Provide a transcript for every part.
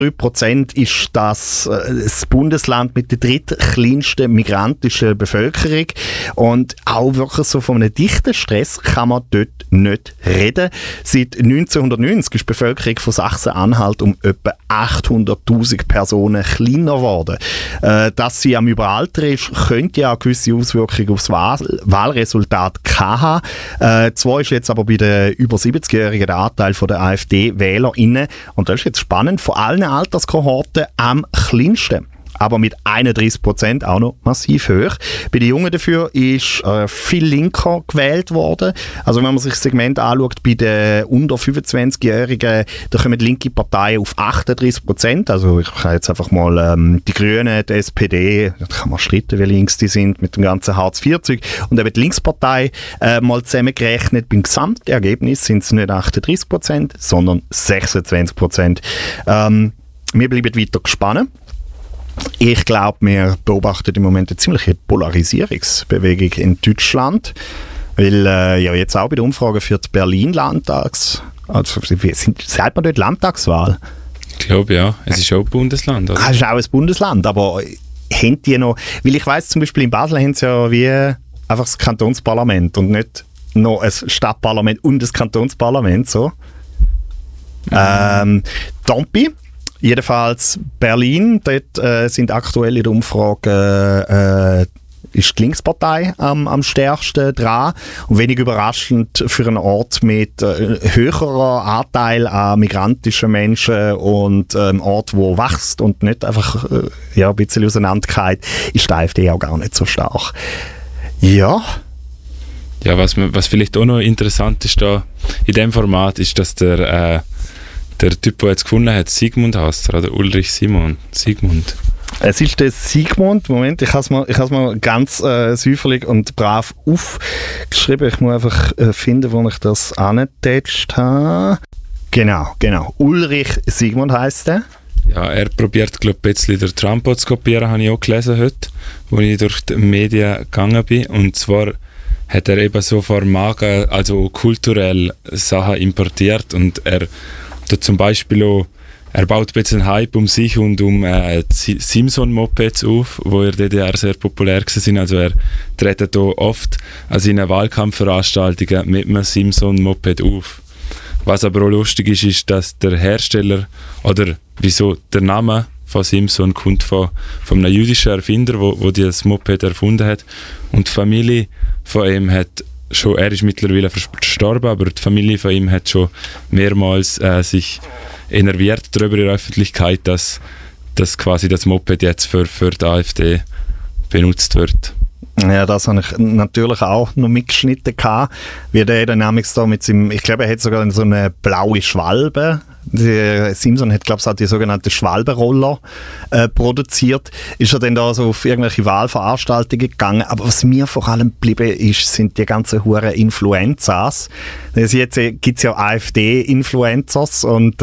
3% ist das Bundesland mit der drittkleinsten migrantischen Bevölkerung. Und auch wirklich so von einem dichten Stress kann man dort nicht reden. Seit 1990 ist die Bevölkerung von Sachsen-Anhalt um etwa 800'000 Personen kleiner geworden. Dass sie am Überalter ist, könnte ja eine gewisse Auswirkung aufs Wahlresultat haben. Zwar ist jetzt aber bei den über 70-Jährigen der Anteil der AfD-WählerInnen, und das ist jetzt spannend, von allen Alterskohorten am kleinsten. Aber mit 31% auch noch massiv hoch. Bei den Jungen dafür ist viel linker gewählt worden. Also wenn man sich das Segment anschaut, bei den unter 25-Jährigen, da kommen linke Parteien auf 38%. Also ich kann jetzt einfach mal die Grünen, die SPD, da kann man streiten, wie links die sind, mit dem ganzen Hartz-IV-Zeug, und eben die Linkspartei mal zusammengerechnet. Beim Gesamtergebnis sind es nicht 38%, sondern 26%. Wir bleiben weiter gespannt. Ich glaube, wir beobachten im Moment eine ziemliche Polarisierungsbewegung in Deutschland, weil ja jetzt auch bei der Umfrage für die Berlin-Landtags, also sagt man dort Landtagswahl? Ich glaube ja, es ist auch ein Bundesland. Oder? Es ist auch ein Bundesland, aber haben die noch, weil ich weiss zum Beispiel in Basel haben sie ja wie einfach das Kantonsparlament und nicht noch ein Stadtparlament und das Kantonsparlament, so. Tampi. Jedenfalls Berlin, dort sind aktuell in der Umfrage ist die Linkspartei am stärksten dran. Und wenig überraschend für einen Ort mit höherer Anteil an migrantischen Menschen und ein Ort, wo wächst und nicht einfach ein bisschen auseinandergeht, ist die AfD auch gar nicht so stark. Ja. Ja, was vielleicht auch noch interessant ist da in diesem Format, ist, dass der Typ, der jetzt gewonnen hat, Sigmund heißt er, oder Ulrich Sigmund. Es ist der Sigmund. Moment, ich habe es mal ganz säuferlich und brav aufgeschrieben. Ich muss einfach finden, wo ich das angetatscht habe. Genau. Ulrich Sigmund heisst er. Ja, er probiert, glaube ich, ein bisschen den Trump zu kopieren, habe ich auch gelesen heute, wo ich durch die Medien gegangen bin. Und zwar hat er eben so vor Magen, also kulturell Sachen importiert, und er zum Beispiel auch, er baut ein bisschen Hype um sich und um Simson-Mopeds auf, die in der DDR sehr populär waren. Also er tritt hier oft an seinen Wahlkampfveranstaltungen mit einem Simson-Moped auf. Was aber auch lustig ist, dass der Hersteller, oder wieso der Name von Simson kommt von einem jüdischen Erfinder, der dieses Moped erfunden hat. Und die Familie von ihm hat schon, er ist mittlerweile verstorben, aber die Familie von ihm hat schon mehrmals sich enerviert darüber in der Öffentlichkeit, dass quasi das Moped jetzt für die AfD benutzt wird. Ja, das habe ich natürlich auch noch mitgeschnitten gehabt, wie der Dynamics da mit seinem, ich glaube, er hat sogar so eine blaue Schwalbe. Simson hat, glaube ich, auch die sogenannten Schwalbenroller produziert. Ist er dann da so auf irgendwelche Wahlveranstaltungen gegangen. Aber was mir vor allem geblieben ist, sind die ganzen huren Influencers. Jetzt gibt es ja AfD-Influencers und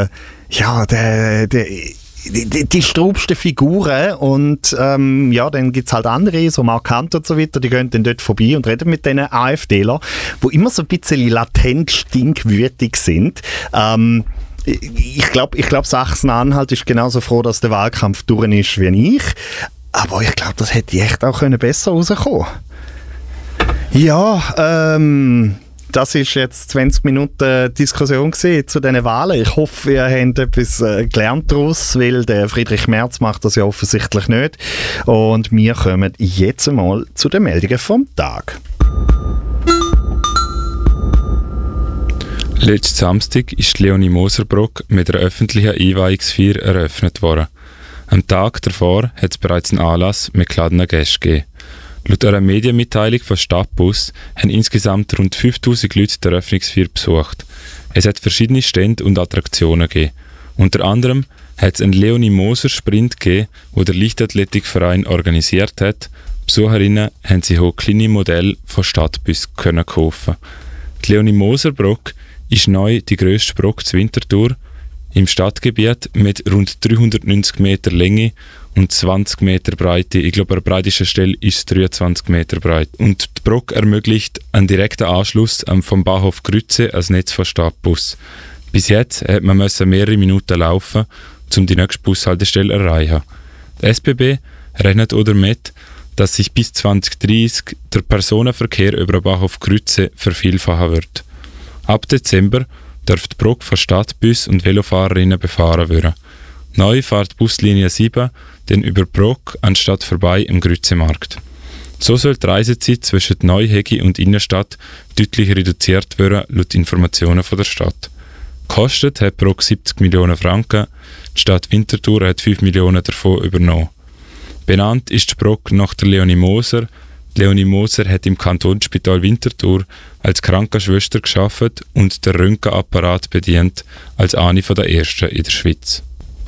die straubsten Figuren, und dann gibt es halt andere, so Mark Hunt und so weiter, die gehen dann dort vorbei und reden mit diesen AfDler, die immer so ein bisschen latent stinkwütig sind. Ich glaube, Sachsen-Anhalt ist genauso froh, dass der Wahlkampf durch ist wie ich, aber ich glaube, das hätte echt auch besser rauskommen können. Ja, das ist jetzt 20 Minuten Diskussion zu diesen Wahlen. Ich hoffe, ihr habt etwas gelernt daraus, weil der Friedrich Merz macht das ja offensichtlich nicht. Und wir kommen jetzt einmal zu den Meldungen vom Tag. Letzten Samstag ist Leonie Moser-Brock mit einer öffentlichen Einweihungsfeier eröffnet worden. Am Tag davor hat es bereits einen Anlass mit geladenen Gästen gegeben. Laut einer Medienmitteilung von Stadtbus haben insgesamt rund 5000 Leute die Eröffnungsfeier besucht. Es hat verschiedene Stände und Attraktionen gegeben. Unter anderem hat es einen Leonie Moser Sprint gegeben, den der Leichtathletikverein organisiert hat. Besucherinnen haben sich auch kleine Modelle von Stadtbus kaufen. Die Leonie Moser-Brock ist neu die grösste Brocke zu Winterthur im Stadtgebiet mit rund 390 Meter Länge und 20 Meter Breite. Ich glaube, an der breitesten Stelle ist es 23 Meter breit. Und die Brocke ermöglicht einen direkten Anschluss vom Bahnhof Grütze als Netz von Stadtbus. Bis jetzt musste man mehrere Minuten laufen um die nächste Bushaltestelle zu erreichen. Die SBB rechnet auch damit, dass sich bis 2030 der Personenverkehr über den Bahnhof Grütze vervielfachen wird. Ab Dezember dürfte die Brücke von Stadtbus und Velofahrerinnen befahren werden. Neu fährt Buslinie 7 dann über die Brücke anstatt vorbei im Grützemarkt. So soll die Reisezeit zwischen Neuhegi und Innenstadt deutlich reduziert werden, laut Informationen von der Stadt. Gekostet hat die Brücke 70 Millionen Franken, die Stadt Winterthur hat 5 Millionen davon übernommen. Benannt ist die Brücke nach der Leonie Moser. Leonie Moser hat im Kantonsspital Winterthur als Krankenschwester gearbeitet und den Röntgenapparat bedient, als eine der ersten in der Schweiz.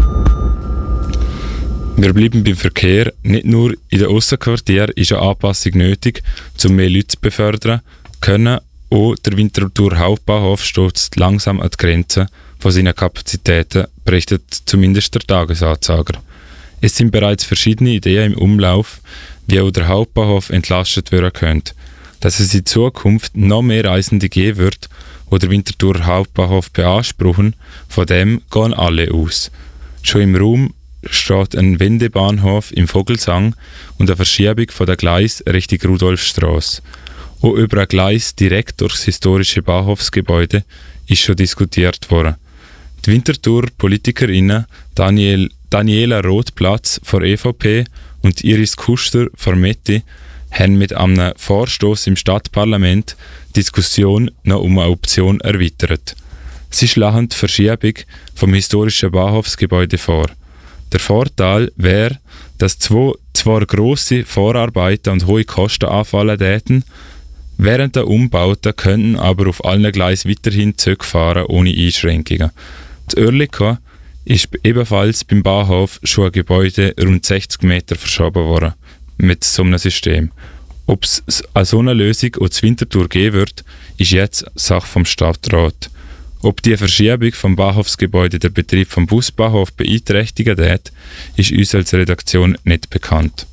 Wir bleiben beim Verkehr. Nicht nur in den Aussenquartieren ist eine Anpassung nötig, um mehr Leute zu befördern, können auch der Winterthur Hauptbahnhof stößt langsam an die Grenzen von seinen Kapazitäten, berichtet zumindest der Tagesanzeiger. Es sind bereits verschiedene Ideen im Umlauf, wie auch der Hauptbahnhof entlastet werden könnte. Dass es in Zukunft noch mehr Reisende geben wird, die den Winterthur Hauptbahnhof beanspruchen, von dem gehen alle aus. Schon im Raum steht ein Wendebahnhof im Vogelsang und eine Verschiebung von der Gleis Richtung Rudolfstrasse. Auch über ein Gleis direkt durchs historische Bahnhofsgebäude ist schon diskutiert worden. Die Winterthur Politikerinnen Daniela Rothplatz von EVP und Iris Kuster von Metti haben mit einem Vorstoß im Stadtparlament die Diskussion noch um eine Option erweitert. Sie schlagen die Verschiebung vom historischen Bahnhofsgebäude vor. Der Vorteil wäre, dass zwar grosse Vorarbeiten und hohe Kosten anfallen täten, während der Umbauten könnten aber auf allen Gleisen weiterhin Züge fahren ohne Einschränkungen. Das Oerlikon ist ebenfalls beim Bahnhof schon ein Gebäude rund 60 Meter verschoben worden mit so einem System. Ob es eine so eine Lösung auch zu Winterthur geben wird, ist jetzt Sache vom Stadtrat. Ob die Verschiebung vom Bahnhofsgebäude der Betrieb vom Busbahnhof beeinträchtigen wird, ist uns als Redaktion nicht bekannt.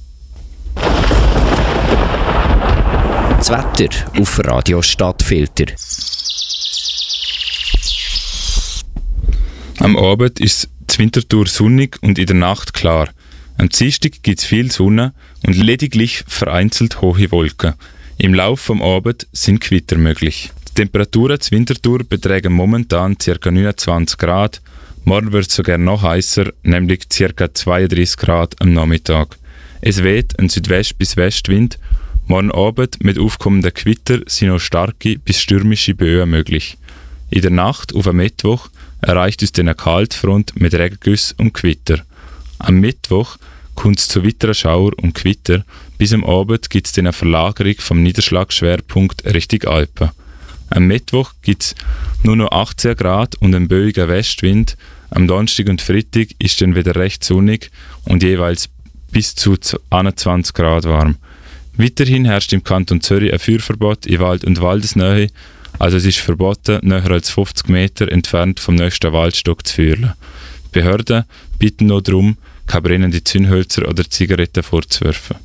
Das Wetter auf Radio Stadtfilter. Am Abend ist es Winterthur sonnig und in der Nacht klar. Am Dienstag gibt es viel Sonne und lediglich vereinzelt hohe Wolken. Im Laufe des Abends sind Gewitter möglich. Die Temperaturen zu Winterthur betragen momentan ca. 29 Grad. Morgen wird es sogar noch heißer, nämlich ca. 32 Grad am Nachmittag. Es weht ein Südwest- bis Westwind. Morgen Abend mit aufkommenden Gewitter sind noch starke bis stürmische Böen möglich. In der Nacht auf am Mittwoch erreicht uns dann eine Kaltfront mit Regengüssen und Gewitter. Am Mittwoch kommt es zu weiteren Schauer und Gewitter. Bis am Abend gibt es dann eine Verlagerung vom Niederschlagsschwerpunkt Richtung Alpen. Am Mittwoch gibt es nur noch 18 Grad und einen böigen Westwind. Am Donnerstag und Freitag ist dann wieder recht sonnig und jeweils bis zu 21 Grad warm. Weiterhin herrscht im Kanton Zürich ein Feuerverbot in Wald- und Waldesnähe. Also es ist verboten, näher als 50 Meter entfernt vom nächsten Waldstock zu feuern. Die Behörden bitten noch darum, keine brennenden Zündhölzer oder Zigaretten vorzuwerfen.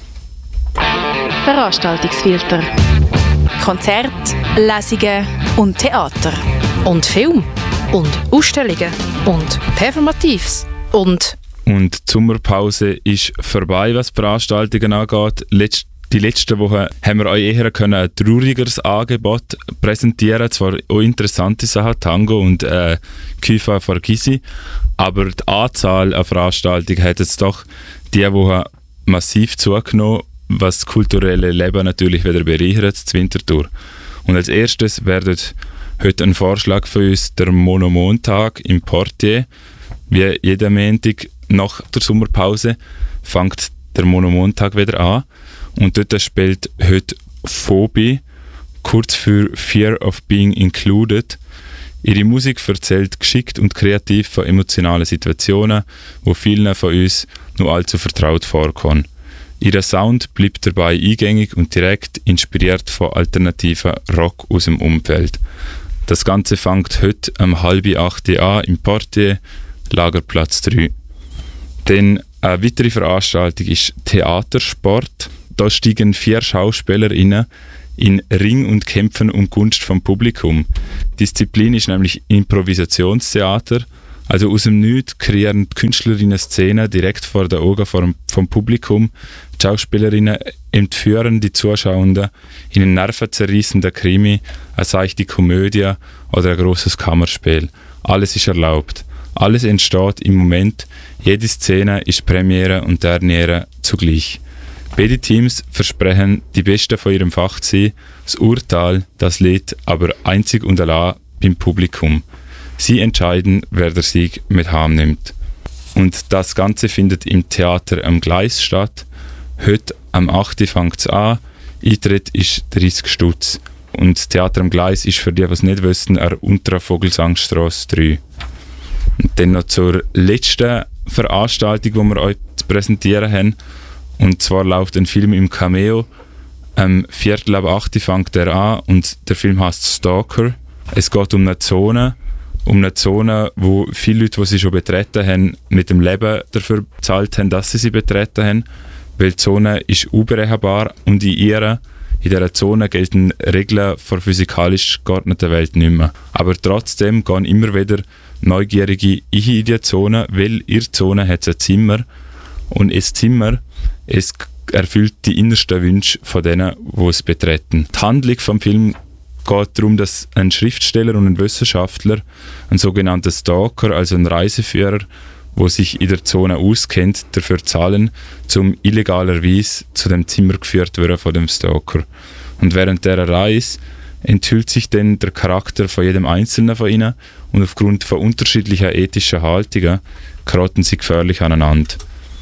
Veranstaltungsfilter. Konzerte, Lesungen und Theater. Und Film. Und Ausstellungen. Und Performatives. Und die Sommerpause ist vorbei, was die Veranstaltungen angeht. Die letzten Wochen haben wir euch eher ein traurigeres Angebot präsentieren. Zwar auch interessante Sachen, Tango und Kypha Fargisi, aber die Anzahl an Veranstaltungen hat jetzt doch diese Woche massiv zugenommen, was das kulturelle Leben natürlich wieder bereichert, zu Winterthur. Und als erstes wird heute ein Vorschlag von uns der Monomontag im Portier. Wie jeden Montag nach der Sommerpause fängt der Monomontag wieder an. Und dort spielt heute Phobie, kurz für Fear of Being Included. Ihre Musik erzählt geschickt und kreativ von emotionalen Situationen, die vielen von uns nur allzu vertraut vorkommen. Ihr Sound bleibt dabei eingängig und direkt, inspiriert von alternativen Rock aus dem Umfeld. Das Ganze fängt heute um 7:30 an im Portier, Lagerplatz 3. Dann eine weitere Veranstaltung ist Theatersport. Da steigen 4 SchauspielerInnen in Ring und kämpfen um Gunst vom Publikum. Die Disziplin ist nämlich Improvisationstheater, Also aus dem Nichts kreieren die Künstlerinnen Szenen direkt vor den Augen vom Publikum. Die Schauspielerinnen entführen die Zuschauenden in einen nervenzerreißenden Krimi, eine seichte Komödie oder ein grosses Kammerspiel. Alles ist erlaubt. Alles entsteht im Moment. Jede Szene ist Premiere und Derniere zugleich. Beide Teams versprechen, die Besten von ihrem Fach zu sein. Das Urteil, das liegt aber einzig und allein beim Publikum. Sie entscheiden, wer der Sieg mit heimnimmt. Und das Ganze findet im Theater am Gleis statt. Heute am 8. fängt es an. Eintritt ist 30 Stutz. Und das Theater am Gleis ist für die, die es nicht wissen, an der Unteren Vogelsangstrasse 3. Und dann noch zur letzten Veranstaltung, die wir euch zu präsentieren haben. Und zwar läuft ein Film im Cameo. Am 7:45 fängt er an und der Film heißt Stalker. Es geht um eine Zone, wo viele Leute, die sie schon betreten haben, mit dem Leben dafür bezahlt haben, dass sie betreten haben. Weil die Zone ist unberechenbar und in dieser Zone gelten Regeln der physikalisch geordneten Welt nicht mehr. Aber trotzdem gehen immer wieder Neugierige in diese Zone, weil ihre Zone hat ein Zimmer. Und das Zimmer, es erfüllt die innersten Wünsche von denen, die es betreten. Die Handlung vom Film geht darum, dass ein Schriftsteller und ein Wissenschaftler, ein sogenannter Stalker, also ein Reiseführer, der sich in der Zone auskennt, dafür zahlen, um illegalerweise zu dem Zimmer geführt zu werden von dem Stalker. Und während dieser Reise enthüllt sich dann der Charakter von jedem Einzelnen von ihnen und aufgrund von unterschiedlicher ethischer Haltungen geraten sie gefährlich aneinander.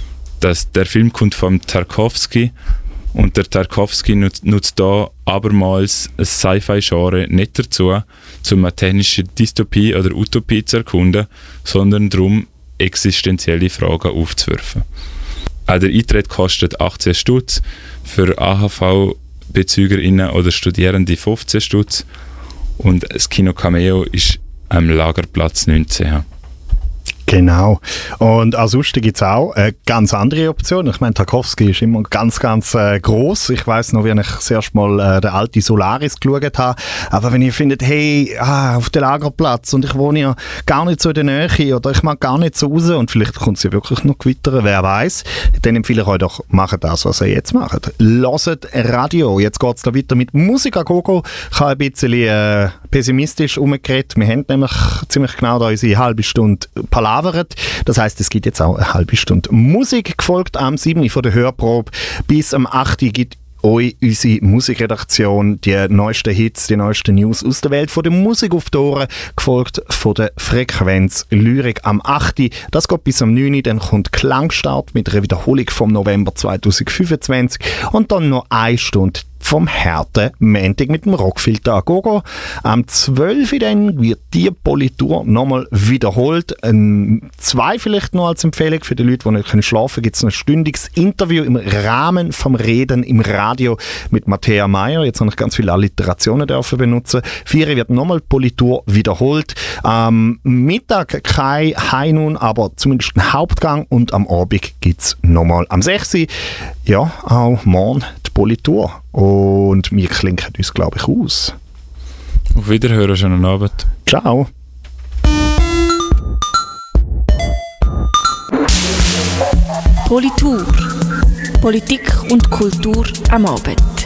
Der Film kommt vom Tarkovsky und der Tarkovsky nutzt hier abermals ein Sci-Fi-Genre nicht dazu, um eine technische Dystopie oder Utopie zu erkunden, sondern darum, existenzielle Fragen aufzuwerfen. Auch der Eintritt kostet 18 Stutz, für AHV-BezügerInnen oder Studierende 15 Stutz und das Kino Cameo ist am Lagerplatz 19. Genau. Und ansonsten gibt es auch eine ganz andere Option. Ich meine, Tarkovsky ist immer ganz, ganz gross. Ich weiss noch, wie ich das erste Mal den alten Solaris geschaut habe. Aber wenn ihr findet, hey, auf dem Lagerplatz und ich wohne ja gar nicht so in der Nähe oder ich mag gar nicht so raus und vielleicht kommt es ja wirklich noch gewittern, wer weiß, dann empfehle ich euch doch, macht das, was ihr jetzt macht. Hört Radio. Jetzt geht es da weiter mit Musik a Gogo. Ich habe ein bisschen pessimistisch umgeredet. Wir haben nämlich ziemlich genau da unsere halbe Stunde Palaver. Das heisst, es gibt jetzt auch eine halbe Stunde Musik, gefolgt am 7. von der Hörprobe. Bis am 8. gibt euch unsere Musikredaktion die neuesten Hits, die neuesten News aus der Welt von der Musik auf die Ohren, gefolgt von der Frequenz Lyrik am 8. Das geht bis am 9. Dann kommt Klangstart mit einer Wiederholung vom November 2025 und dann noch eine Stunde vom harten Montag mit dem Rockfilter a Gogo. Am 12. dann wird die Politur nochmal wiederholt. 2 vielleicht noch als Empfehlung für die Leute, die nicht schlafen können, gibt es ein stündiges Interview im Rahmen vom Reden im Radio mit Matthäa Meyer. Jetzt habe ich ganz viele Alliterationen dürfen benutzen. 4 wird nochmal Politur wiederholt. Am Mittag kein High-Noon, aber zumindest ein Hauptgang und am Abend gibt es nochmal am 6. Ja, auch morgen die Politur. Und wir klinken uns, glaube ich, aus. Auf Wiederhören, schönen Abend. Ciao. Politur. Politik und Kultur am Abend.